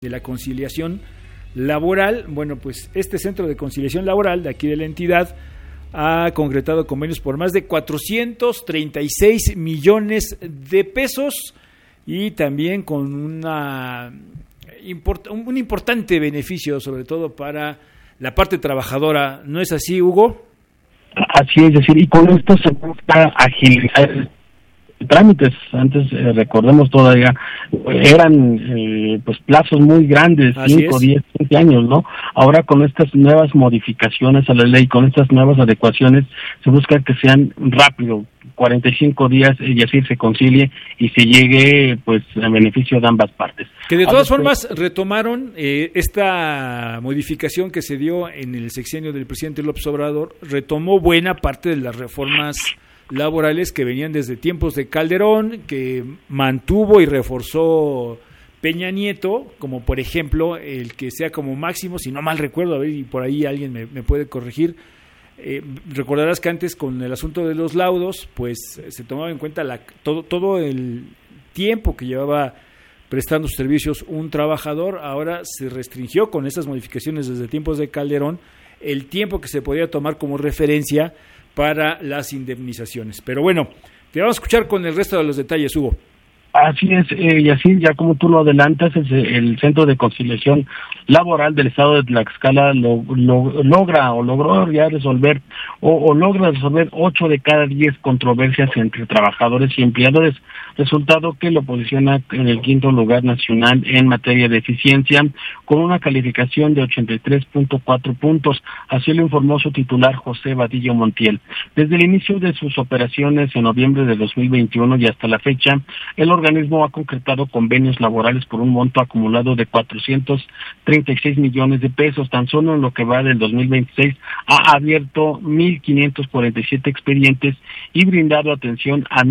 de la conciliación laboral. Bueno, pues este Centro de Conciliación Laboral de aquí de la entidad ha concretado convenios por más de 436 millones de pesos y también con un importante beneficio, sobre todo para la parte trabajadora. ¿No es así, Hugo? Así es decir, y con esto se busca agilizar trámites. Antes, recordemos, todavía eran pues plazos muy grandes, 5, 10, 15 años, ¿no? Ahora con estas nuevas modificaciones a la ley, con estas nuevas adecuaciones, se busca que sean rápido, 45 días, y así se concilie y se llegue pues a beneficio de ambas partes. Que de todas formas retomaron esta modificación que se dio en el sexenio del presidente López Obrador, retomó buena parte de las reformas laborales que venían desde tiempos de Calderón, que mantuvo y reforzó Peña Nieto, como por ejemplo el que sea como máximo, si no mal recuerdo, a ver, y por ahí alguien me puede corregir, recordarás que antes con el asunto de los laudos, pues se tomaba en cuenta todo el tiempo que llevaba prestando sus servicios un trabajador. Ahora se restringió con esas modificaciones desde tiempos de Calderón el tiempo que se podía tomar como referencia para las indemnizaciones. Pero bueno, te vamos a escuchar con el resto de los detalles, Hugo. Así es, y así ya como tú lo adelantas, el Centro de Conciliación Laboral del Estado de Tlaxcala logró ya resolver o logra resolver 8 de cada 10 controversias entre trabajadores y empleadores, resultado que lo posiciona en el 5º lugar nacional en materia de eficiencia, con una calificación de 83.4 puntos, así lo informó su titular José Vadillo Montiel. Desde el inicio de sus operaciones en noviembre de 2021 y hasta la fecha, el organismo ha concretado convenios laborales por un monto acumulado de 436 millones de pesos. Tan solo en lo que va del 2026 ha abierto 1,547 expedientes y brindado atención a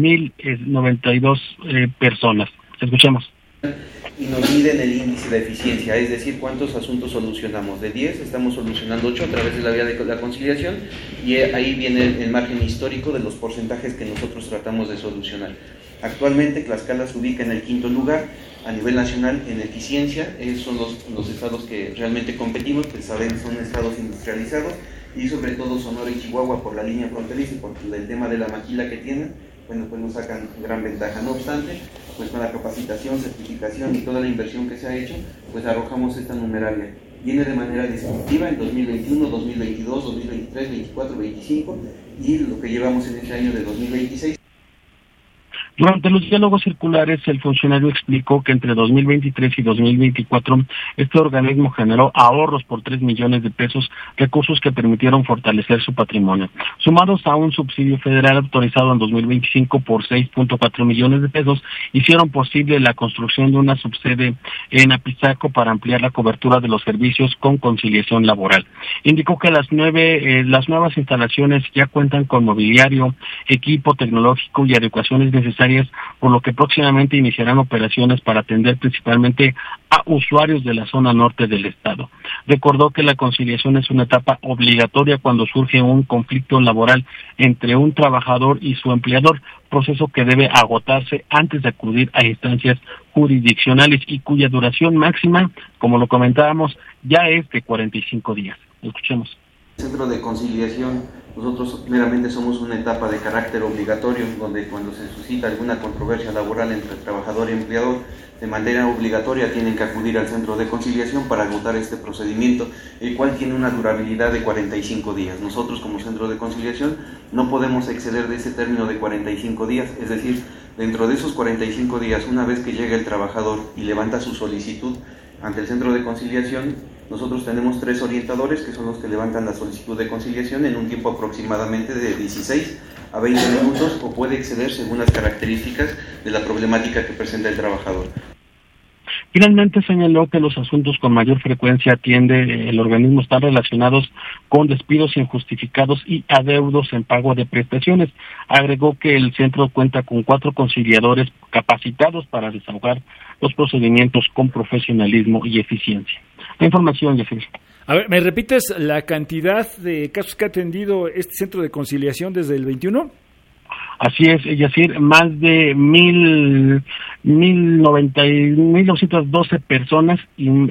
1,092 personas. Escuchemos. Y nos miden el índice de eficiencia, es decir, cuántos asuntos solucionamos. De 10 estamos solucionando 8 a través de la vía de la conciliación, y ahí viene el margen histórico de los porcentajes que nosotros tratamos de solucionar. Actualmente Tlaxcala se ubica en el 5º lugar a nivel nacional en eficiencia. Esos son los estados que realmente competimos, pues saben, son estados industrializados, y sobre todo Sonora y Chihuahua por la línea fronteriza y por el tema de la maquila que tienen, bueno, pues nos sacan gran ventaja. No obstante, pues con la capacitación, certificación y toda la inversión que se ha hecho, pues arrojamos esta numeralia. Viene de manera distributiva en 2021, 2022, 2023, 2024, 2025 y lo que llevamos en este año de 2026. Durante los diálogos circulares, el funcionario explicó que entre 2023 y 2024, este organismo generó ahorros por 3 millones de pesos, recursos que permitieron fortalecer su patrimonio. Sumados a un subsidio federal autorizado en 2025 por 6.4 millones de pesos, hicieron posible la construcción de una subsede en Apizaco para ampliar la cobertura de los servicios con conciliación laboral. Indicó que las nuevas instalaciones ya cuentan con mobiliario, equipo tecnológico y adecuaciones necesarias, por lo que próximamente iniciarán operaciones para atender principalmente a usuarios de la zona norte del estado. Recordó que la conciliación es una etapa obligatoria cuando surge un conflicto laboral entre un trabajador y su empleador, proceso que debe agotarse antes de acudir a instancias jurisdiccionales y cuya duración máxima, como lo comentábamos, ya es de 45 días. Escuchemos. Centro de conciliación, nosotros meramente somos una etapa de carácter obligatorio, donde cuando se suscita alguna controversia laboral entre trabajador y empleador, de manera obligatoria tienen que acudir al centro de conciliación para agotar este procedimiento, el cual tiene una durabilidad de 45 días. Nosotros como centro de conciliación no podemos exceder de ese término de 45 días, es decir, dentro de esos 45 días, una vez que llega el trabajador y levanta su solicitud ante el centro de conciliación, nosotros tenemos 3 orientadores que son los que levantan la solicitud de conciliación en un tiempo aproximadamente de 16 a 20 minutos o puede exceder según las características de la problemática que presenta el trabajador. Finalmente señaló que los asuntos con mayor frecuencia atiende el organismo están relacionados con despidos injustificados y adeudos en pago de prestaciones. Agregó que el centro cuenta con 4 conciliadores capacitados para desahogar los procedimientos con profesionalismo y eficiencia. La información, Yacir. A ver, ¿me repites la cantidad de casos que ha atendido este centro de conciliación desde el 21? Así es decir, más de 1,912 personas